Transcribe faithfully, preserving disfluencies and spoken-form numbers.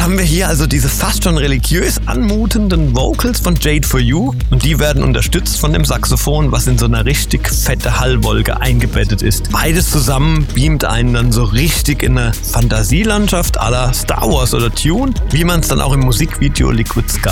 haben wir hier also diese fast schon religiös anmutenden Vocals von Jade For You und die werden unterstützt von dem Saxophon, was in so einer richtig fette Hallwolke eingebettet ist. Beides zusammen beamt einen dann so richtig in eine Fantasielandschaft à la Star Wars oder Tune, wie man es dann auch im Musikvideo Liquid Sky